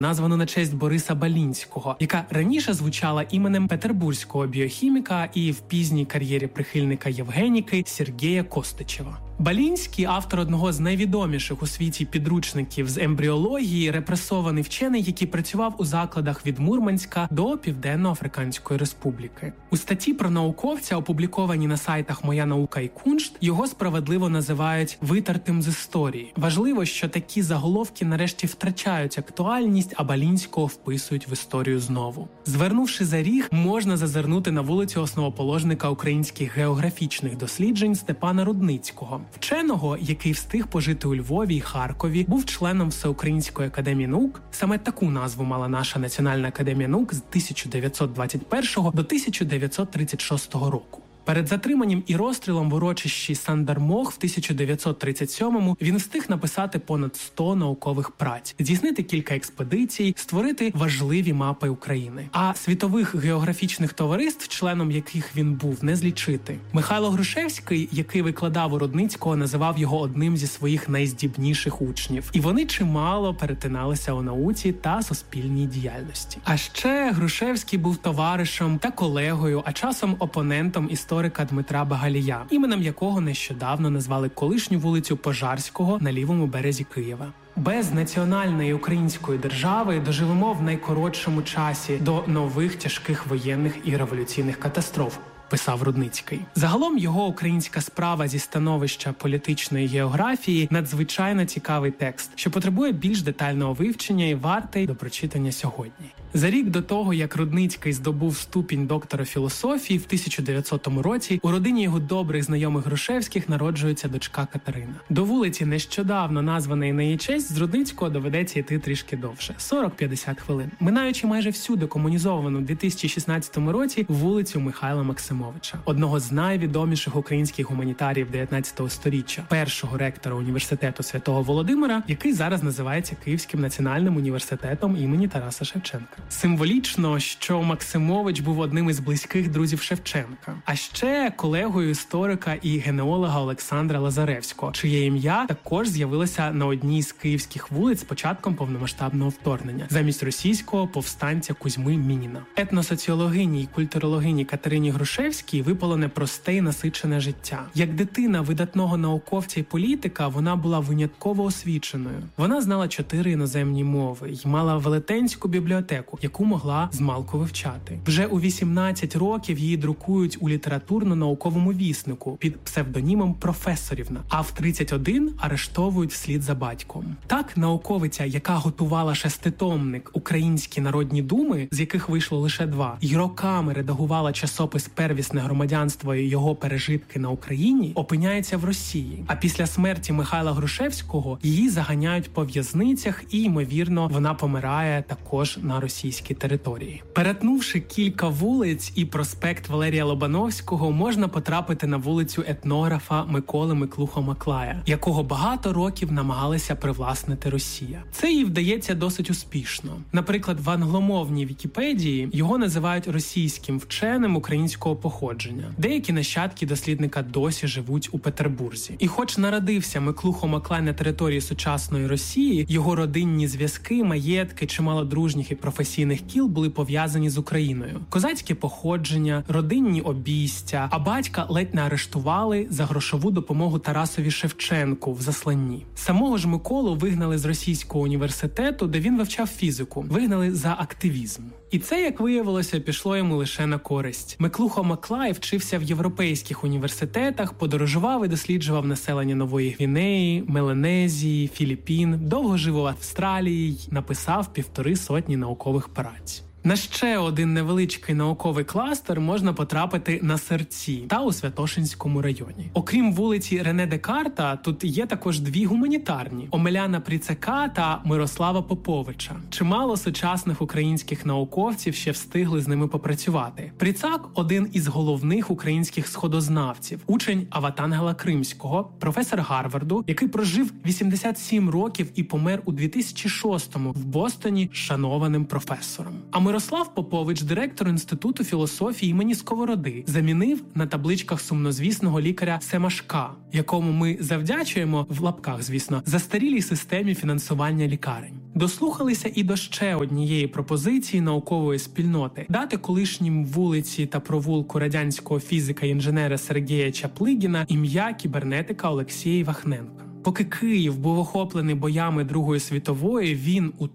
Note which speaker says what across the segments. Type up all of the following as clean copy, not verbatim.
Speaker 1: названу на честь Бориса Балінського, яка раніше звучала іменем петербурзького біохіміка і в пізній кар'єрі прихильника Євгеніки Сергія Костичева. Балінський – автор одного з найвідоміших у світі підручників з ембріології, репресований вчений, який працював у закладах від Мурманська до Південно-Африканської Республіки. У статті про науковця, опублікованій на сайтах «Моя наука» і «Куншт», його справедливо називають «витертим з історії». Важливо, що такі заголовки нарешті втрачають актуальність, а Балінського вписують в історію знову. Звернувши за ріг, можна зазирнути на вулицю основоположника українських географічних досліджень Степана Рудницького. Вченого, який встиг пожити у Львові і Харкові, був членом Всеукраїнської академії наук. Саме таку назву мала наша Національна академія наук з 1921 до 1936 року. Перед затриманням і розстрілом в урочищі Сандармох в 1937-му він встиг написати понад 100 наукових праць, здійснити кілька експедицій, створити важливі мапи України. А світових географічних товариств, членом яких він був, не злічити. Михайло Грушевський, який викладав у Рудницького, називав його одним зі своїх найздібніших учнів. І вони чимало перетиналися у науці та суспільній діяльності. А ще Грушевський був товаришем та колегою, а часом опонентом історика Дмитра Багалія, іменем якого нещодавно назвали колишню вулицю Пожарського на лівому березі Києва. Без національної української держави доживемо в найкоротшому часі до нових тяжких воєнних і революційних катастроф, писав Рудницький. Загалом його «Українська справа зі становища політичної географії» надзвичайно цікавий текст, що потребує більш детального вивчення і вартий до прочитання сьогодні. За рік до того, як Рудницький здобув ступінь доктора філософії в 1900 році, у родині його добрих знайомих Грушевських народжується дочка Катерина. До вулиці, нещодавно названої на її честь, з Рудницького доведеться йти трішки довше – 40-50 хвилин. Минаючи майже всю декомунізовану у 2016 році вулицю Михайла Максимовича, одного з найвідоміших українських гуманітаріїв 19 століття, першого ректора університету Святого Володимира, який зараз називається Київським національним університетом імені Тараса Шевченка. Символічно, що Максимович був одним із близьких друзів Шевченка, а ще колегою історика і генеолога Олександра Лазаревського, чиє ім'я також з'явилося на одній з київських вулиць з початком повномасштабного вторгнення, замість російського повстанця Кузьми Мініна. Етносоціологині і культурологині Катерині Грушевській випало непросте і насичене життя. Як дитина видатного науковця і політика, вона була винятково освіченою. Вона знала 4 іноземні мови й мала велетенську бібліотеку, яку могла змалку вивчати. Вже у 18 років її друкують у літературно-науковому віснику під псевдонімом Професорівна, а в 31 арештовують вслід за батьком. Так, науковиця, яка готувала 6-томник «Українські народні думи», з яких вийшло лише 2, і роками редагувала часопис «Первісне громадянство» і його пережитки на Україні, опиняється в Росії. А після смерті Михайла Грушевського її заганяють по в'язницях і, ймовірно, вона помирає також на російській території. Перетнувши кілька вулиць і проспект Валерія Лобановського, можна потрапити на вулицю етнографа Миколи Миклухо-Маклая, якого багато років намагалася привласнити Росія. Це їй вдається досить успішно. Наприклад, в англомовній Вікіпедії його називають російським вченим українського походження. Деякі нащадки дослідника досі живуть у Петербурзі. І хоч народився Миклухо-Маклай на території сучасної Росії, його родинні зв'язки, маєтки, чимало дружніх і професійних кіл були пов'язані з Україною. Козацьке походження, родинні обійстя, а батька ледь не арештували за грошову допомогу Тарасові Шевченку в засланні. Самого ж Миколу вигнали з російського університету, де він вивчав фізику. Вигнали за активізм. І це, як виявилося, пішло йому лише на користь. Миклухо-Маклай вчився в європейських університетах, подорожував і досліджував населення Нової Гвінеї, Меланезії, Філіппін, довго жив у Австралії й написав 150 наукових праць. На ще один невеличкий науковий кластер можна потрапити на Серці та у Святошинському районі. Окрім вулиці Рене Декарта, тут є також 2 гуманітарні – Омеляна Пріцака та Мирослава Поповича. Чимало сучасних українських науковців ще встигли з ними попрацювати. Пріцак – один із головних українських сходознавців, учень Аватангела Кримського, професор Гарварду, який прожив 87 років і помер у 2006-му в Бостоні шанованим професором. А Мирослав Попович, директор Інституту філософії імені Сковороди, замінив на табличках сумнозвісного лікаря Семашка, якому ми завдячуємо, в лапках, звісно, застарілій системі фінансування лікарень. Дослухалися і до ще однієї пропозиції наукової спільноти – дати колишнім вулиці та провулку радянського фізика і інженера Сергія Чаплигіна ім'я кібернетика Олексія Івахненка. Поки Київ був охоплений боями Другої світової, він у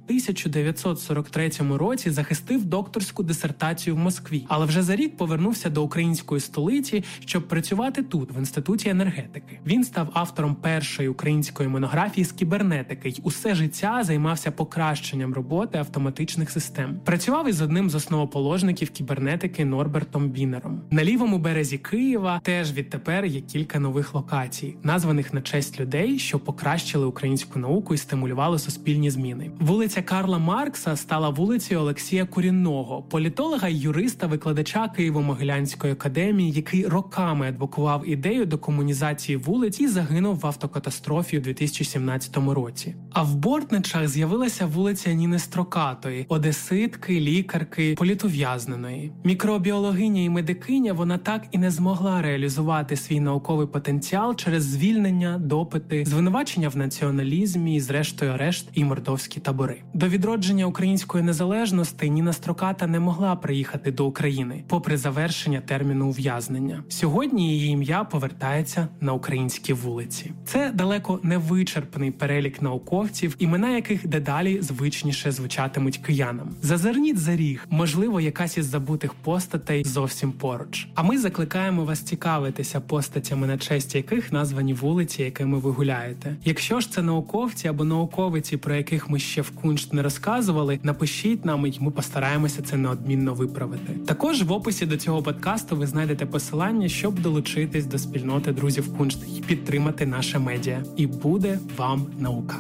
Speaker 1: 1943 році захистив докторську дисертацію в Москві, але вже за рік повернувся до української столиці, щоб працювати тут, в Інституті енергетики. Він став автором першої української монографії з кібернетики й усе життя займався покращенням роботи автоматичних систем. Працював із одним з основоположників кібернетики Норбертом Бінером. На лівому березі Києва теж відтепер є кілька нових локацій, названих на честь людей, що покращили українську науку і стимулювали суспільні зміни. Вулиця Карла Маркса стала вулицею Олексія Курінного, політолога й юриста-викладача Києво-Могилянської академії, який роками адвокував ідею декомунізації вулиць і загинув в автокатастрофі у 2017 році. А в Бортничах з'явилася вулиця Ніни Строкатої, одеситки, лікарки, політув'язненої. Мікробіологиня і медикиня, вона так і не змогла реалізувати свій науковий потенціал через звільнення, допити, звинувачення в націоналізмі і, зрештою, арешт і мордовські табори. До відродження української незалежності Ніна Строката не могла приїхати до України, попри завершення терміну ув'язнення. Сьогодні її ім'я повертається на українські вулиці. Це далеко не вичерпний перелік науковців, імена яких дедалі звичніше звучатимуть киянам. Зазирніть за ріг, можливо, якась із забутих постатей зовсім поруч. А ми закликаємо вас цікавитися постатями, на честь яких названі вулиці, якими ви гуляєте. Якщо ж це науковці або науковиці, про яких ми ще в Куншт не розказували, напишіть нам, і ми постараємося це неодмінно виправити. Також в описі до цього подкасту ви знайдете посилання, щоб долучитись до спільноти друзів Куншт і підтримати наше медіа. І буде вам наука.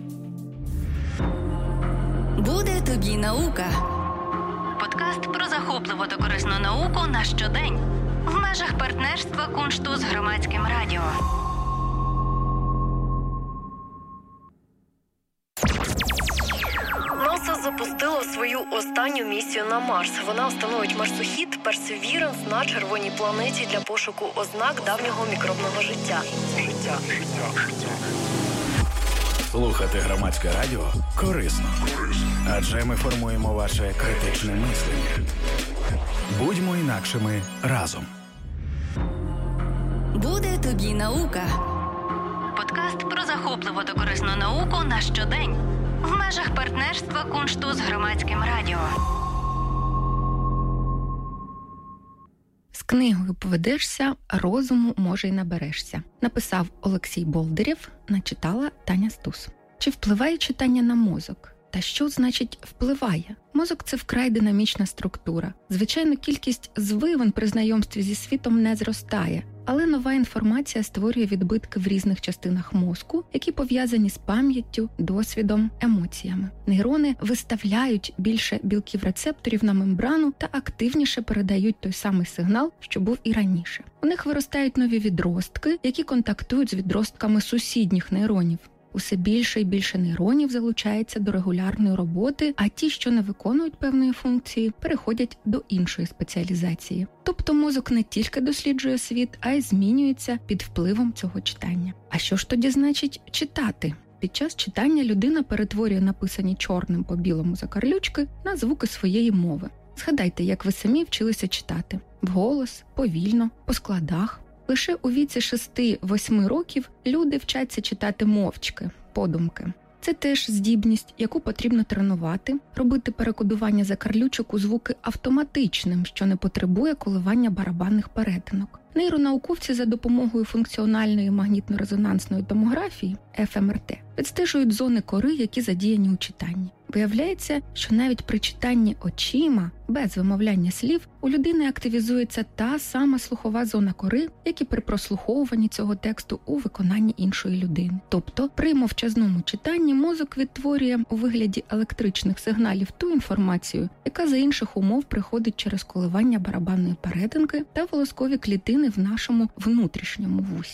Speaker 2: Буде тобі наука. Подкаст про захопливу та корисну науку на щодень. В межах партнерства Куншту з Громадським радіо.
Speaker 3: НАСА запустило свою останню місію на Марс. Вона встановить марсохід Perseverance на червоній планеті для пошуку ознак давнього мікробного життя.
Speaker 4: Слухати Громадське радіо корисно. Адже ми формуємо ваше критичне мислення. Будьмо інакшими разом.
Speaker 2: Буде тобі наука. Подкаст про захопливу та корисну науку на щодень. В межах партнерства Куншту з Громадським радіо.
Speaker 5: З книгою поведешся, розуму, може, й наберешся. Написав Олексій Болдирєв, начитала Таня Стус. Чи впливає читання на мозок? Та що значить «впливає»? Мозок – це вкрай динамічна структура. Звичайно, кількість звивин при знайомстві зі світом не зростає. Але нова інформація створює відбитки в різних частинах мозку, які пов'язані з пам'яттю, досвідом, емоціями. Нейрони виставляють більше білків рецепторів на мембрану та активніше передають той самий сигнал, що був і раніше. У них виростають нові відростки, які контактують з відростками сусідніх нейронів. Усе більше і більше нейронів залучається до регулярної роботи, а ті, що не виконують певної функції, переходять до іншої спеціалізації. Тобто мозок не тільки досліджує світ, а й змінюється під впливом цього читання. А що ж тоді значить читати? Під час читання людина перетворює написані чорним по білому закарлючки на звуки своєї мови. Згадайте, як ви самі вчилися читати. Вголос, повільно, по складах. Лише у віці 6-8 років люди вчаться читати мовчки, подумки. Це теж здібність, яку потрібно тренувати, робити перекодування закарлючок у звуки автоматичним, що не потребує коливання барабанних перетинок. Нейронауковці за допомогою функціональної магнітно-резонансної томографії, ФМРТ, відстежують зони кори, які задіяні у читанні. Виявляється, що навіть при читанні очима, без вимовляння слів, у людини активізується та сама слухова зона кори, як і при прослуховуванні цього тексту у виконанні іншої людини. Тобто, при мовчазному читанні мозок відтворює у вигляді електричних сигналів ту інформацію, яка за інших умов приходить через коливання барабанної перетинки та волоскові клітини в нашому внутрішньому вусі.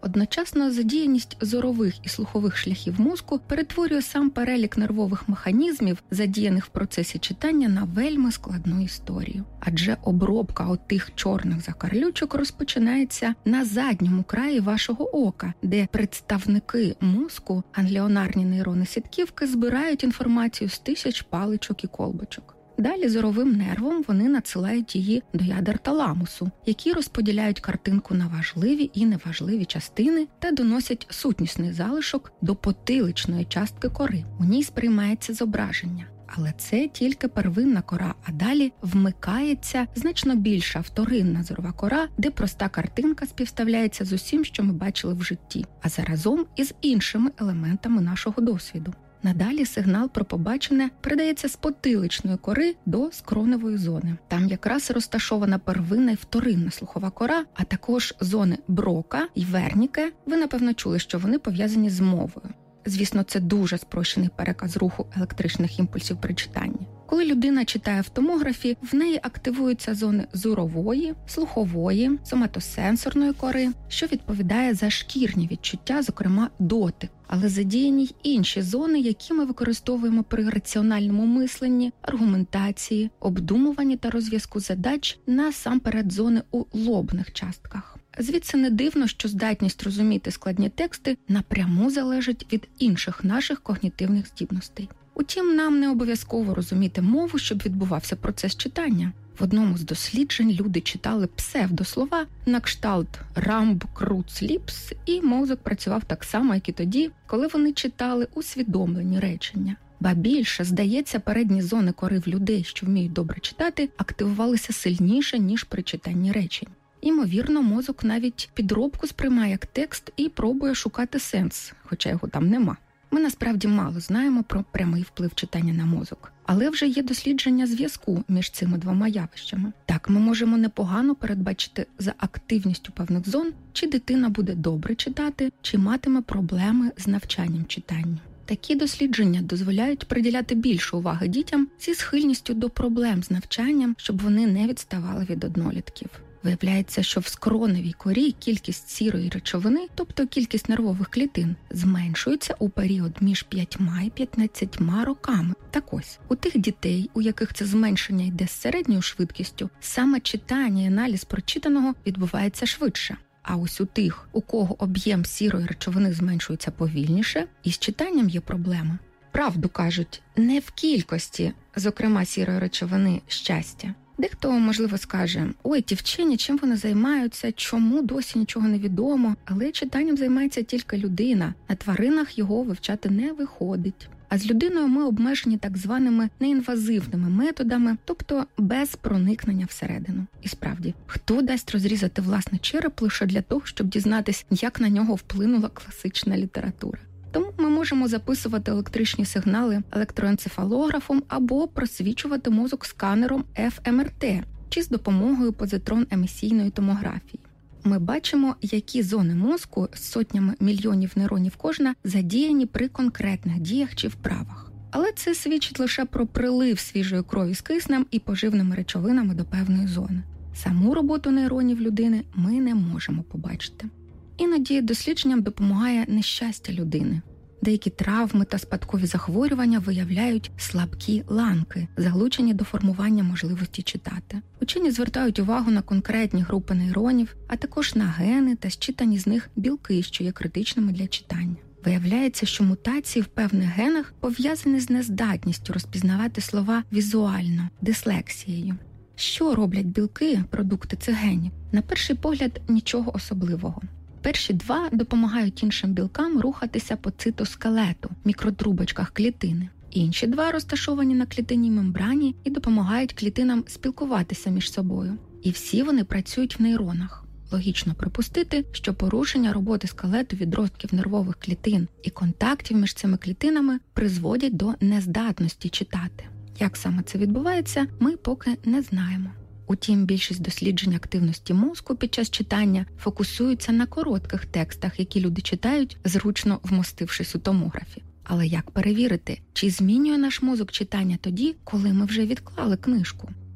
Speaker 5: Одночасно задіяність зорових і слухових шляхів мозку перетворює сам перелік нервових механізмів, задіяних в процесі читання, на вельми складну історію. Адже обробка отих чорних закарлючок розпочинається на задньому краї вашого ока, де представники мозку, гангліонарні нейрони сітківки, збирають інформацію з тисяч паличок і колбочок. Далі зоровим нервом вони надсилають її до ядер таламусу, які розподіляють картинку на важливі і неважливі частини та доносять сутнісний залишок до потиличної частки кори. У ній сприймається зображення. Але це тільки первинна кора, а далі вмикається значно більша вторинна зорова кора, де проста картинка співставляється з усім, що ми бачили в житті, а заразом із іншими елементами нашого досвіду. Надалі сигнал про побачене передається з потиличної кори до скроневої зони. Там якраз розташована первинна і вторинна слухова кора, а також зони Брока і Верніке. Ви, напевно, чули, що вони пов'язані з мовою. Звісно, це дуже спрощений переказ руху електричних імпульсів при читанні. Коли людина читає в томографі, в неї активуються зони зорової, слухової, соматосенсорної кори, що відповідає за шкірні відчуття, зокрема дотик. Але задіяні й інші зони, які ми використовуємо при раціональному мисленні, аргументації, обдумуванні та розв'язку задач, насамперед зони у лобних частках. Звідси не дивно, що здатність розуміти складні тексти напряму залежить від інших наших когнітивних здібностей. Утім, нам не обов'язково розуміти мову, щоб відбувався процес читання. В одному з досліджень люди читали псевдослова на кшталт «рамб круц ліпс», і мозок працював так само, як і тоді, коли вони читали усвідомлені речення. Ба більше, здається, передні зони кори в людей, що вміють добре читати, активувалися сильніше, ніж при читанні речень. Імовірно, мозок навіть підробку сприймає як текст і пробує шукати сенс, хоча його там нема. Ми насправді мало знаємо про прямий вплив читання на мозок. Але вже є дослідження зв'язку між цими двома явищами. Так, ми можемо непогано передбачити за активністю певних зон, чи дитина буде добре читати, чи матиме проблеми з навчанням читання. Такі дослідження дозволяють приділяти більше уваги дітям зі схильністю до проблем з навчанням, щоб вони не відставали від однолітків. Виявляється, що в скроневій корі кількість сірої речовини, тобто кількість нервових клітин, зменшується у період між 5 і 15 роками. Так ось, у тих дітей, у яких це зменшення йде з середньою швидкістю, саме читання і аналіз прочитаного відбувається швидше. А ось у тих, у кого об'єм сірої речовини зменшується повільніше, із читанням є проблеми. Правду кажуть, не в кількості, зокрема сірої речовини, щастя. Дехто, можливо, скаже, ой, ті вчені, чим вони займаються, чому досі нічого не відомо, але читанням займається тільки людина, на тваринах його вивчати не виходить. А з людиною ми обмежені так званими неінвазивними методами, тобто без проникнення всередину. І справді, хто дасть розрізати власний череп лише для того, щоб дізнатись, як на нього вплинула класична література? Тому ми можемо записувати електричні сигнали електроенцефалографом або просвічувати мозок сканером ФМРТ чи з допомогою позитрон-емісійної томографії. Ми бачимо, які зони мозку з сотнями мільйонів нейронів кожна задіяні при конкретних діях чи вправах. Але це свідчить лише про прилив свіжої крові з киснем і поживними речовинами до певної зони. Саму роботу нейронів людини ми не можемо побачити. Іноді дослідженням допомагає нещастя людини. Деякі травми та спадкові захворювання виявляють слабкі ланки, залучені до формування можливості читати. Учені звертають увагу на конкретні групи нейронів, а також на гени та зчитані з них білки, що є критичними для читання. Виявляється, що мутації в певних генах пов'язані з нездатністю розпізнавати слова візуально, дислексією. Що роблять білки, продукти цих генів? На перший погляд, нічого особливого. Перші два допомагають іншим білкам рухатися по цитоскелету, мікротрубочках клітини. Інші два розташовані на клітинній мембрані і допомагають клітинам спілкуватися між собою. І всі вони працюють в нейронах. Логічно припустити, що порушення роботи скелету відростків нервових клітин і контактів між цими клітинами призводять до нездатності читати. Як саме це відбувається, ми поки не знаємо. Утім, більшість досліджень активності мозку під час читання фокусуються на коротких текстах, які люди читають, зручно вмостившись у томографі. Але як перевірити, чи змінює наш мозок читання тоді, коли ми вже відклали книжку?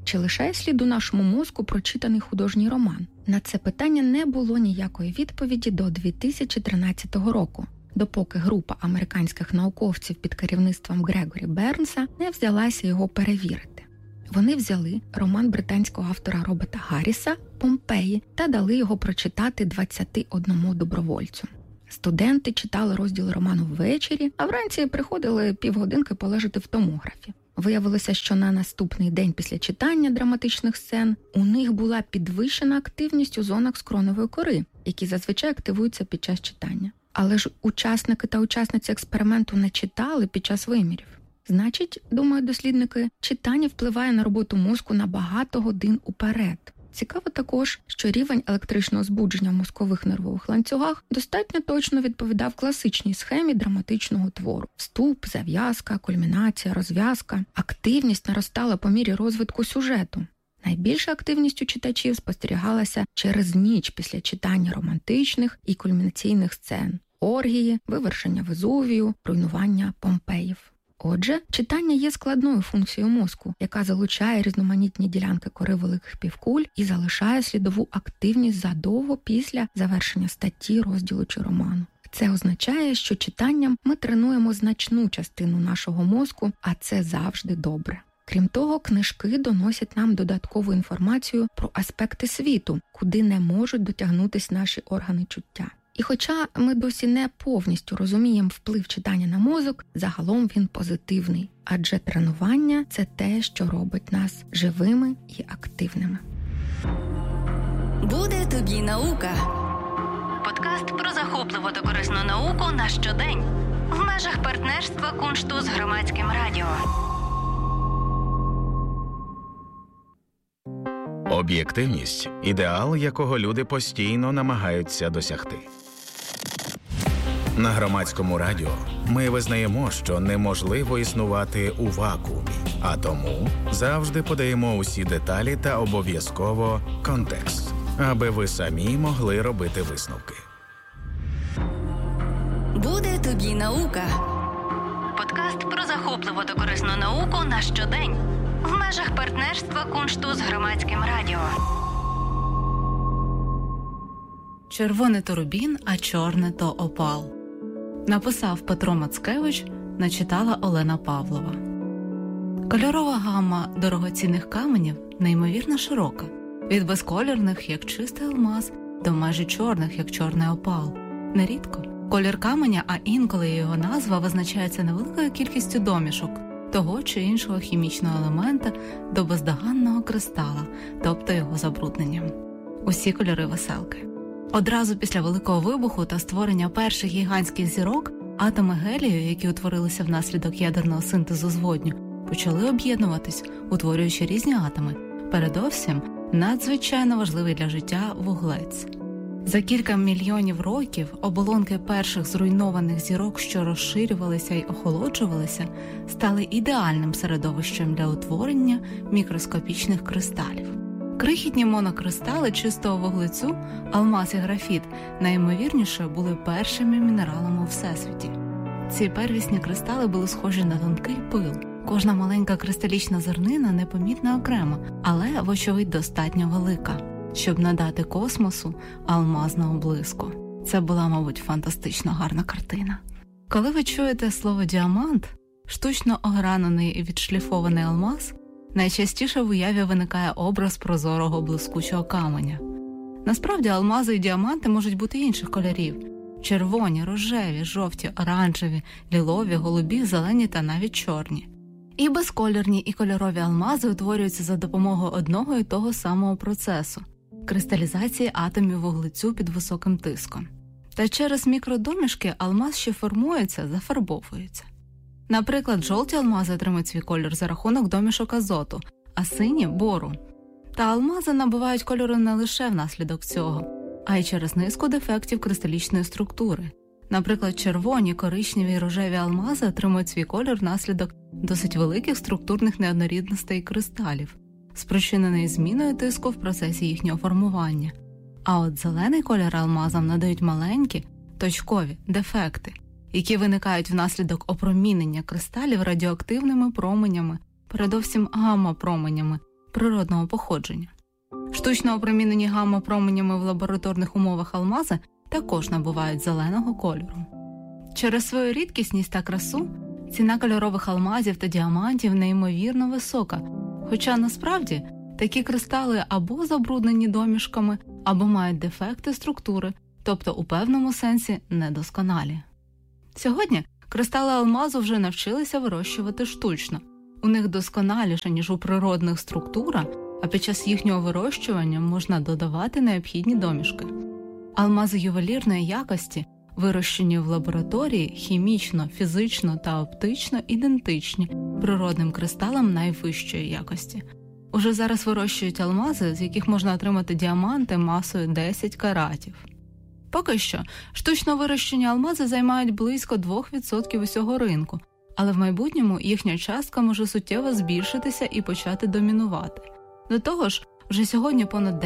Speaker 5: Чи лишає слід у нашому мозку прочитаний художній роман? На це питання не було ніякої відповіді до 2013 року, допоки група американських науковців під керівництвом Грегорі Бернса не взялася його перевірити. Вони взяли роман британського автора Роберта Гарріса «Помпеї» та дали його прочитати 21 добровольцю. Студенти читали розділ роману ввечері, а вранці приходили півгодинки полежати в томографі. Виявилося, що на наступний день після читання драматичних сцен у них була підвищена активність у зонах скроневої кори, які зазвичай активуються під час читання. Але ж учасники та учасниці експерименту не читали під час вимірів. Значить, думають дослідники, читання впливає на роботу мозку на багато годин уперед. Цікаво також, що рівень електричного збудження в мозкових нервових ланцюгах достатньо точно відповідав класичній схемі драматичного твору. Вступ, зав'язка, кульмінація, розв'язка. Активність наростала по мірі розвитку сюжету. Найбільша активність у читачів спостерігалася через ніч після читання романтичних і кульмінаційних сцен. Оргії, вивершення Везувію, руйнування Помпеїв. Отже, читання є складною функцією мозку, яка залучає різноманітні ділянки кори великих півкуль і залишає слідову активність задовго після завершення статті, розділу чи роману. Це означає, що читанням ми тренуємо значну частину нашого мозку, а це завжди добре. Крім того, книжки доносять нам додаткову інформацію про аспекти світу, куди не можуть дотягнутися наші органи чуття. І хоча ми досі не повністю розуміємо вплив читання на мозок, загалом він позитивний, адже тренування – це те, що робить нас живими і активними.
Speaker 2: Буде тобі наука. Подкаст про захопливу та корисну науку на щодень. В межах партнерства Куншту з Громадським радіо.
Speaker 4: Об'єктивність – ідеал, якого люди постійно намагаються досягти. На Громадському радіо ми визнаємо, що неможливо існувати у вакуумі, а тому завжди подаємо усі деталі та обов'язково контекст, аби ви самі могли робити висновки.
Speaker 2: Буде тобі наука. Подкаст про захопливу та корисну науку на щодень. В межах партнерства Куншту з Громадським радіо.
Speaker 6: Червоне то рубін, а чорне то опал. Написав Петро Мацкевич, начитала Олена Павлова. Кольорова гамма дорогоцінних каменів неймовірно широка. Від безколірних, як чистий алмаз, до майже чорних, як чорний опал. Нерідко колір каменя, а інколи його назва, визначається невеликою кількістю домішок того чи іншого хімічного елемента до бездоганного кристала, тобто його забрудненням. Усі кольори веселки. Одразу після Великого вибуху та створення перших гігантських зірок атоми гелію, які утворилися внаслідок ядерного синтезу з водню, почали об'єднуватись, утворюючи різні атоми. Передовсім надзвичайно важливий для життя вуглець. За кілька мільйонів років оболонки перших зруйнованих зірок, що розширювалися й охолоджувалися, стали ідеальним середовищем для утворення мікроскопічних кристалів. Крихітні монокристали чистого вуглецю, алмаз і графіт, найімовірніше були першими мінералами у Всесвіті. Ці первісні кристали були схожі на тонкий пил. Кожна маленька кристалічна зернина непомітна окремо, але, вочевидь, достатньо велика, щоб надати космосу алмазного блиску. Це була, мабуть, фантастично гарна картина. Коли ви чуєте слово «діамант», штучно огранений і відшліфований алмаз, найчастіше в уяві виникає образ прозорого блискучого каменя. Насправді, алмази і діаманти можуть бути інших кольорів – червоні, рожеві, жовті, оранжеві, лілові, голубі, зелені та навіть чорні. І безколірні, і кольорові алмази утворюються за допомогою одного і того самого процесу – кристалізації атомів вуглецю під високим тиском. Та через мікродомішки алмаз ще формується, зафарбовується. Наприклад, жовті алмази отримують свій колір за рахунок домішок азоту, а сині – бору. Та алмази набувають кольору не лише внаслідок цього, а й через низку дефектів кристалічної структури. Наприклад, червоні, коричневі і рожеві алмази отримують свій колір внаслідок досить великих структурних неоднорідностей кристалів, спричинений зміною тиску в процесі їхнього формування. А от зелений колір алмазам надають маленькі, точкові дефекти, які виникають внаслідок опромінення кристалів радіоактивними променями, передовсім гамма-променями, природного походження. Штучно опромінені гамма-променями в лабораторних умовах алмази також набувають зеленого кольору. Через свою рідкісність та красу ціна кольорових алмазів та діамантів неймовірно висока, хоча насправді такі кристали або забруднені домішками, або мають дефекти структури, тобто у певному сенсі недосконалі. Сьогодні кристали алмазу вже навчилися вирощувати штучно. У них досконаліша, ніж у природних структура, а під час їхнього вирощування можна додавати необхідні домішки. Алмази ювелірної якості, вирощені в лабораторії, хімічно, фізично та оптично ідентичні природним кристалам найвищої якості. Уже зараз вирощують алмази, з яких можна отримати діаманти масою 10 каратів. Поки що, штучно вирощені алмази займають близько 2% усього ринку, але в майбутньому їхня частка може суттєво збільшитися і почати домінувати. До того ж, вже сьогодні понад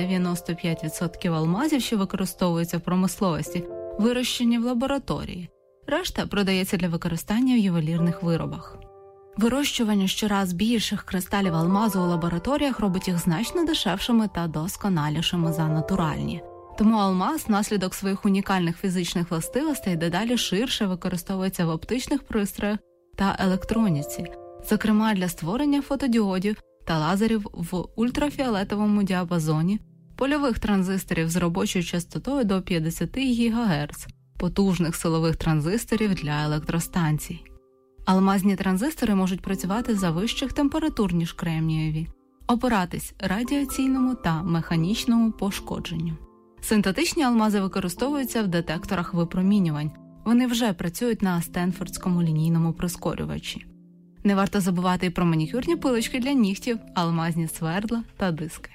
Speaker 6: 95% алмазів, що використовуються в промисловості, вирощені в лабораторії. Решта продається для використання в ювелірних виробах. Вирощування щораз більших кристалів алмазу у лабораторіях робить їх значно дешевшими та досконалішими за натуральні. Тому алмаз, внаслідок своїх унікальних фізичних властивостей, дедалі ширше використовується в оптичних пристроях та електроніці, зокрема для створення фотодіодів та лазерів в ультрафіолетовому діапазоні, польових транзисторів з робочою частотою до 50 ГГц, потужних силових транзисторів для електростанцій. Алмазні транзистори можуть працювати за вищих температур, ніж кремнієві, опиратись радіаційному та механічному пошкодженню. Синтетичні алмази використовуються в детекторах випромінювань. Вони вже працюють на Стенфордському лінійному прискорювачі. Не варто забувати і про манікюрні пилочки для нігтів, алмазні свердла та диски.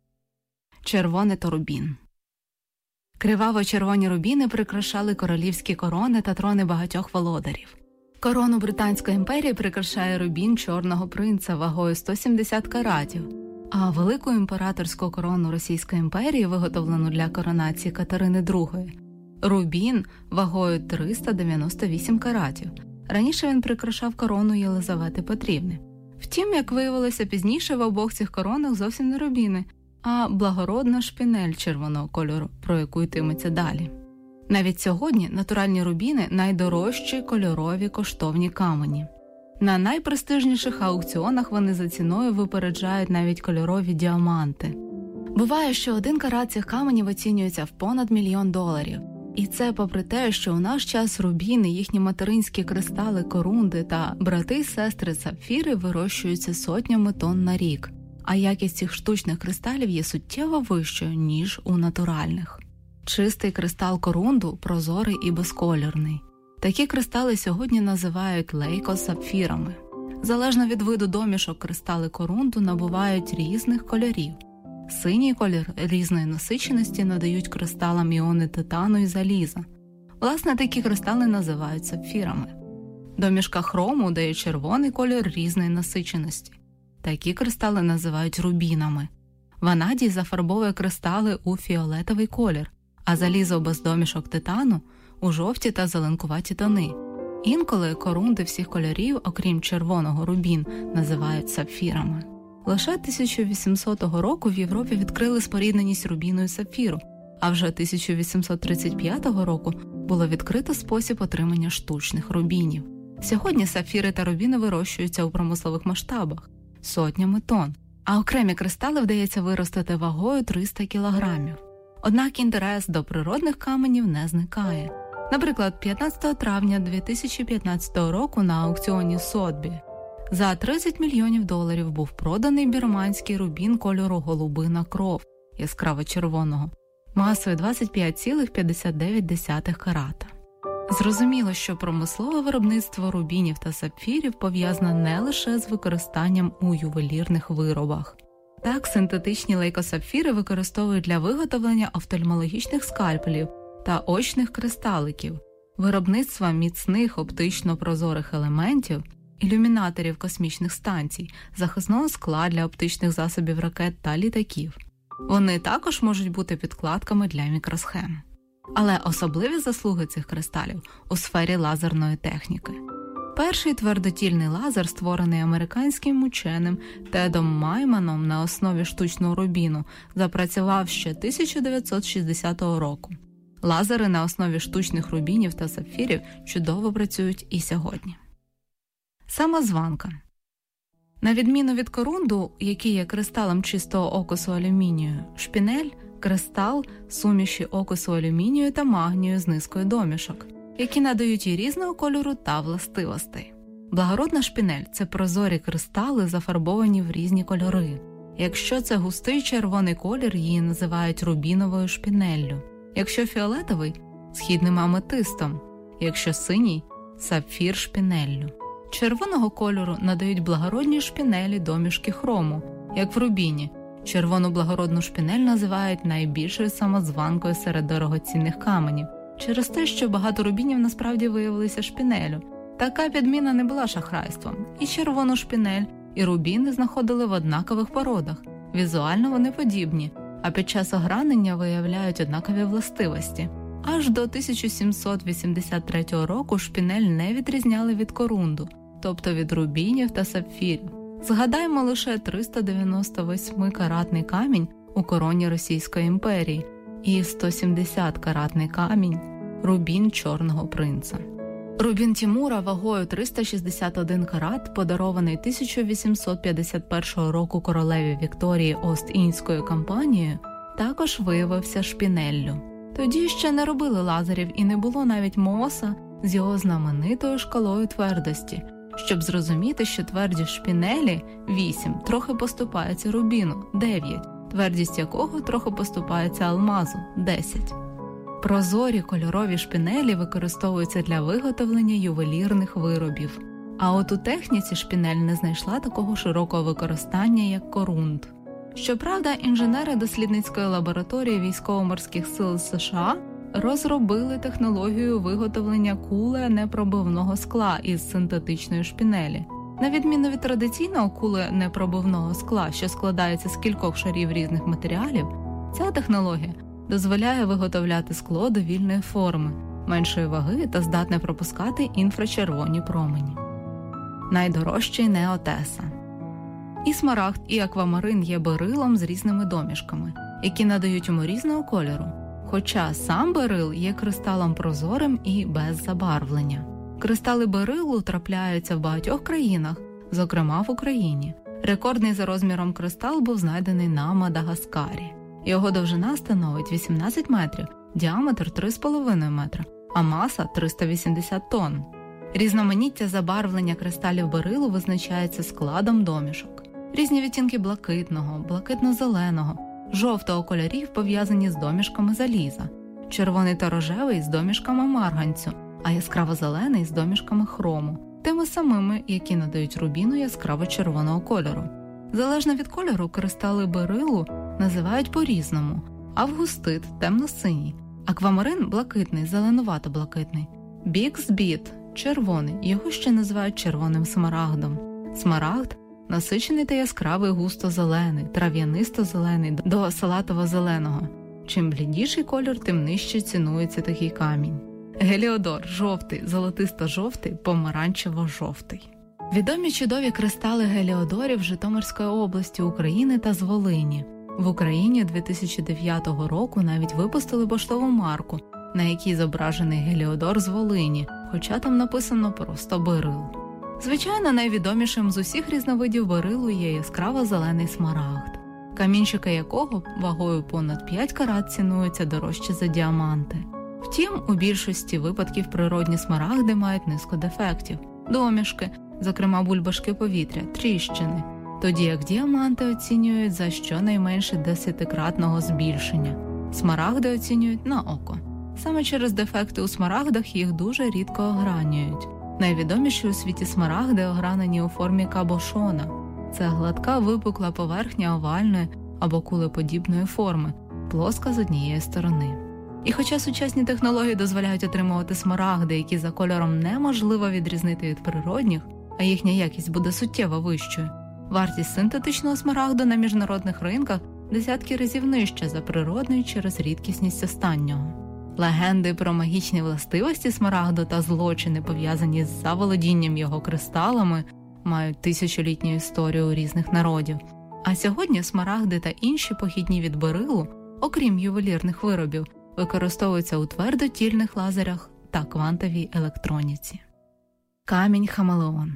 Speaker 6: Червоний рубін. Криваво-червоні рубіни прикрашали королівські корони та трони багатьох володарів. Корону Британської імперії прикрашає рубін чорного принца вагою 170 каратів, а велику імператорську корону Російської імперії, виготовлену для коронації Катерини II, рубін вагою 398 каратів. Раніше він прикрашав корону Єлизавети Петрівни. Втім, як виявилося пізніше, в обох цих коронах зовсім не рубіни, а благородна шпінель червоного кольору, про яку йтиметься далі. Навіть сьогодні натуральні рубіни – найдорожчі кольорові коштовні камені. На найпрестижніших аукціонах вони за ціною випереджають навіть кольорові діаманти. Буває, що 1 карат цих каменів оцінюється в понад $1 мільйон. І це попри те, що у наш час рубіни, їхні материнські кристали, корунди та брати й сестри сапфіри вирощуються сотнями тонн на рік, а якість цих штучних кристалів є суттєво вищою, ніж у натуральних. Чистий кристал корунду прозорий і безколірний. Такі кристали сьогодні називають лейкосапфірами. Залежно від виду домішок, кристали корунду набувають різних кольорів. Синій колір різної насиченості надають кристалам іони титану і заліза. Власне, такі кристали називають сапфірами. Домішка хрому дає червоний колір різної насиченості. Такі кристали називають рубінами. Ванадій зафарбовує кристали у фіолетовий колір, а залізо без домішок титану – у жовті та зеленкуваті тони. Інколи корунди всіх кольорів, окрім червоного рубін, називають сапфірами. Лише 1800 року в Європі відкрили спорідненість рубіну і сапфіру, а вже 1835 року було відкрито спосіб отримання штучних рубінів. Сьогодні сапфіри та рубіни вирощуються у промислових масштабах – сотнями тонн, а окремі кристали вдається виростити вагою 300 кілограмів. Однак інтерес до природних каменів не зникає. Наприклад, 15 травня 2015 року на аукціоні Сотбі за $30 мільйонів був проданий бірманський рубін кольору голубина кров, яскраво-червоного, масою 25,59 карата. Зрозуміло, що промислове виробництво рубінів та сапфірів пов'язане не лише з використанням у ювелірних виробах. Так, синтетичні лейкосапфіри використовують для виготовлення офтальмологічних скальпелів та очних кристаликів, виробництва міцних оптично-прозорих елементів, ілюмінаторів космічних станцій, захисного скла для оптичних засобів ракет та літаків. Вони також можуть бути підкладками для мікросхем. Але особливі заслуги цих кристалів у сфері лазерної техніки. Перший твердотільний лазер, створений американським ученим Тедом Майманом на основі штучного рубіну, запрацював ще 1960 року. Лазери на основі штучних рубінів та сапфірів чудово працюють і сьогодні. Самозванка. На відміну від корунду, який є кристалом чистого окису алюмінію, шпінель – кристал суміші окису алюмінію та магнію з низкою домішок, які надають їй різного кольору та властивостей. Благородна шпінель – це прозорі кристали, зафарбовані в різні кольори. Якщо це густий червоний колір, її називають рубіновою шпінеллю. Якщо фіолетовий – східним аметистом. Якщо синій – сапфір шпінеллю. Червоного кольору надають благородні шпінелі домішки хрому, як в рубіні. Червону благородну шпінель називають найбільшою самозванкою серед дорогоцінних каменів, через те, що багато рубінів насправді виявилися шпінелю. Така підміна не була шахрайством. І червону шпінель, і рубіни знаходили в однакових породах. Візуально вони подібні, а під час огранення виявляють однакові властивості. Аж до 1783 року шпінель не відрізняли від корунду, тобто від рубінів та сапфірів. Згадаймо лише 398-каратний камінь у короні Російської імперії і 170-каратний камінь – рубін Чорного принца. Рубін Тімура вагою 361 карат, подарований 1851 року королеві Вікторії Ост-Індською компанією, також виявився шпінеллю. Тоді ще не робили лазерів і не було навіть МОСа з його знаменитою шкалою твердості, щоб зрозуміти, що твердість шпінелі 8 трохи поступається рубіну 9, твердість якого трохи поступається алмазу 10. Прозорі кольорові шпінелі використовуються для виготовлення ювелірних виробів. А от у техніці шпінель не знайшла такого широкого використання, як корунд. Щоправда, інженери дослідницької лабораторії Військово-морських сил США розробили технологію виготовлення куле-непробивного скла із синтетичної шпінелі. На відміну від традиційного куле-непробивного скла, що складається з кількох шарів різних матеріалів, ця технологія дозволяє виготовляти скло довільної форми, меншої ваги та здатне пропускати інфрачервоні промені. Найдорожчий неотеса. І смарагд, і аквамарин є берилом з різними домішками, які надають йому різного кольору, хоча сам берил є кристалом прозорим і без забарвлення. Кристали берилу трапляються в багатьох країнах, зокрема в Україні. Рекордний за розміром кристал був знайдений на Мадагаскарі. Його довжина становить 18 метрів, діаметр 3,5 метра, а маса 380 тонн. Різноманіття забарвлення кристалів берилу визначається складом домішок. Різні відтінки блакитного, блакитно-зеленого, жовтого кольорів пов'язані з домішками заліза, червоний та рожевий з домішками марганцю, а яскраво-зелений з домішками хрому, тими самими, які надають рубіну яскраво-червоного кольору. Залежно від кольору, кристали берилу називають по-різному: августит – темно-синій, аквамарин – блакитний, зеленувато-блакитний, біксбіт – червоний, його ще називають червоним смарагдом. Смарагд – насичений та яскравий густо-зелений, трав'янисто-зелений до салатово-зеленого. Чим блідіший колір, тим нижче цінується такий камінь. Геліодор – жовтий, золотисто-жовтий, помаранчево-жовтий. Відомі чудові кристали геліодорів Житомирської області, України та з Волині. В Україні 2009 року навіть випустили поштову марку, на якій зображений геліодор з Волині, хоча там написано просто берил. Звичайно, найвідомішим з усіх різновидів берилу є яскраво-зелений смарагд, камінчики якого вагою понад 5 карат цінуються дорожче за діаманти. Втім, у більшості випадків природні смарагди мають низку дефектів – домішки, зокрема бульбашки повітря, тріщини, тоді як діаманти оцінюють за щонайменше 10-кратного збільшення. Смарагди оцінюють на око. Саме через дефекти у смарагдах їх дуже рідко огранюють. Найвідоміші у світі смарагди огранені у формі кабошона. Це гладка випукла поверхня овальної або кулеподібної форми, плоска з однієї сторони. І хоча сучасні технології дозволяють отримувати смарагди, які за кольором неможливо відрізнити від природних, а їхня якість буде суттєво вищою, вартість синтетичного смарагду на міжнародних ринках десятки разів нижча за природний через рідкісність останнього. Легенди про магічні властивості смарагду та злочини, пов'язані з заволодінням його кристалами, мають тисячолітню історію у різних народів. А сьогодні смарагди та інші похідні від берилу, окрім ювелірних виробів, використовуються у твердотільних лазерах та квантовій електроніці. Камінь-хамелеон.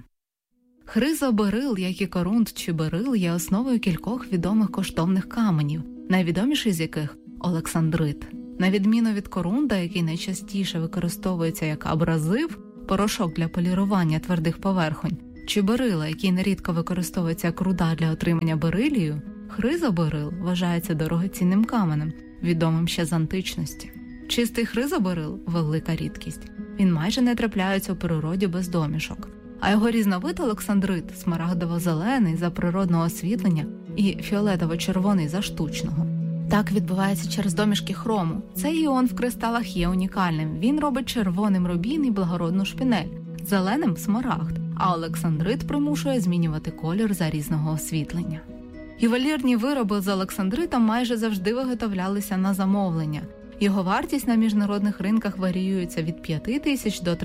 Speaker 6: Хризоберил, як і корунд чи берил, є основою кількох відомих коштовних каменів, найвідоміший з яких – олександрит. На відміну від корунда, який найчастіше використовується як абразив, порошок для полірування твердих поверхонь, чи берила, який нерідко використовується як руда для отримання берилію, хризоберил вважається дорогоцінним каменем, відомим ще з античності. Чистий хризоберил – велика рідкість. Він майже не трапляється у природі без домішок. А його різновид олександрит – смарагдово-зелений за природного освітлення і фіолетово-червоний за штучного. Так відбувається через домішки хрому. Цей іон в кристалах є унікальним. Він робить червоним рубін і благородну шпінель, зеленим – смарагд, а олександрит примушує змінювати колір за різного освітлення. Ювелірні вироби з олександритом майже завжди виготовлялися на замовлення. Його вартість на міжнародних ринках варіюється від 5 тисяч до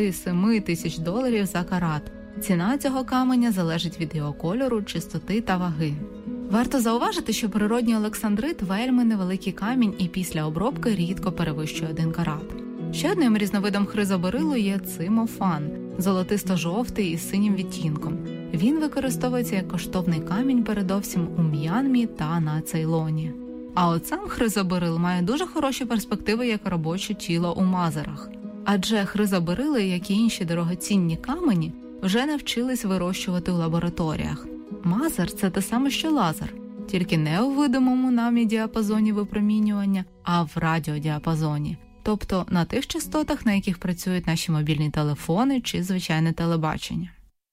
Speaker 6: 37 тисяч доларів за карат. Ціна цього каменя залежить від його кольору, чистоти та ваги. Варто зауважити, що природній олександрит – вельми невеликий камінь і після обробки рідко перевищує 1 карат. Ще одним різновидом хризоберилу є цимофан – золотисто-жовтий із синім відтінком. Він використовується як коштовний камінь передовсім у М'янмі та на Цейлоні. А от сам хризоберил має дуже хороші перспективи як робоче тіло у мазерах. Адже хризоберили, як і інші дорогоцінні камені, вже навчились вирощувати у лабораторіях. Мазер – це те саме, що лазер, тільки не у видимому нами діапазоні випромінювання, а в радіодіапазоні, тобто на тих частотах, на яких працюють наші мобільні телефони чи звичайне телебачення.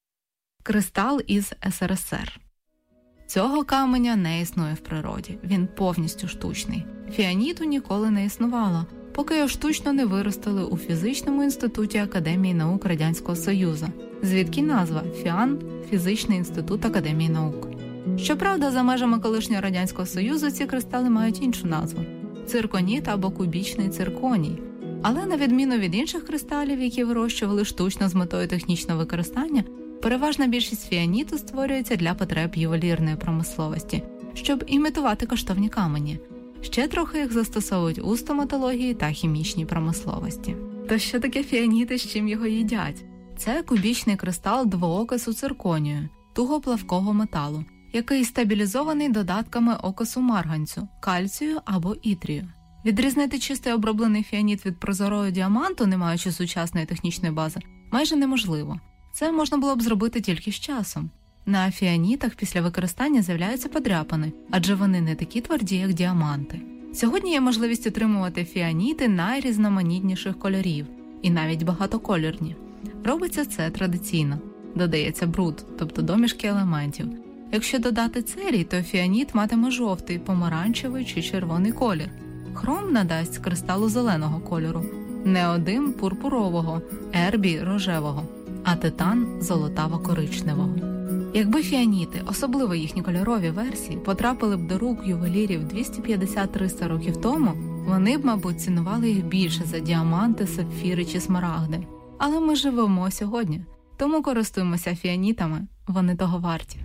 Speaker 6: Кристал із СРСР. Цього каменя не існує в природі, він повністю штучний. Фіаніту ніколи не існувало, поки його штучно не виростили у Фізичному інституті Академії наук Радянського Союзу, звідки назва «Фіан» – Фізичний інститут Академії наук. Щоправда, за межами колишнього Радянського Союзу ці кристали мають іншу назву – цирконіт або кубічний цирконій. Але на відміну від інших кристалів, які вирощували штучно з метою технічного використання, переважна більшість фіаніту створюється для потреб ювелірної промисловості, щоб імітувати коштовні камені. Ще трохи їх застосовують у стоматології та хімічній промисловості. То що таке фіаніт і з чим його їдять? Це кубічний кристал двоокису цирконію, тугоплавкого металу, який стабілізований додатками окису марганцю, кальцію або ітрію. Відрізнити чистий оброблений фіаніт від прозорого діаманту, не маючи сучасної технічної бази, майже неможливо. Це можна було б зробити тільки з часом. На фіанітах після використання з'являються подряпини, адже вони не такі тверді, як діаманти. Сьогодні є можливість отримувати фіаніти найрізноманітніших кольорів, і навіть багатокольорні. Робиться це традиційно. Додається бруд, тобто домішки елементів. Якщо додати церій, то фіаніт матиме жовтий, помаранчевий чи червоний колір. Хром надасть кристалу зеленого кольору, неодим – пурпурового, ербій – рожевого, а титан – золотаво-коричневого. Якби фіаніти, особливо їхні кольорові версії, потрапили б до рук ювелірів 250-300 років тому, вони б, мабуть, цінували їх більше за діаманти, сапфіри чи смарагди. Але ми живемо сьогодні, тому користуємося фіанітами, вони того варті.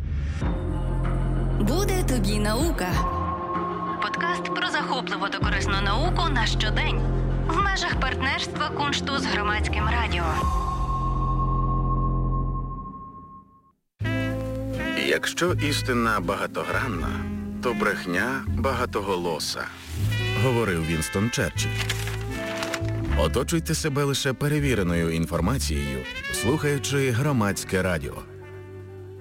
Speaker 2: Буде тобі наука. Подкаст про захопливу та корисну науку на щодень. В межах партнерства Куншту з Громадським радіо.
Speaker 4: Якщо істина багатогранна, то брехня багатоголоса, говорив Вінстон Черчилль. Оточуйте себе лише перевіреною інформацією, слухаючи Громадське радіо.